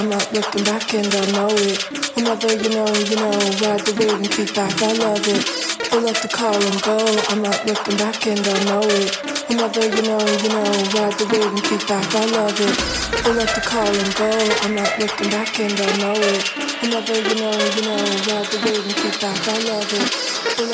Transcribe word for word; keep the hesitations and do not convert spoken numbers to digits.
I'm not looking back and I know it. Whenever you know, you know, ride the wave and kick back, I love it. Fill up the car and go, I'm not looking back and I know it. Whenever you know, you know, ride the wave and kick back, I love it. Fill up the car and go, I'm not looking back and I know it. Whenever you know, you know, ride the wave and kick back, I love it.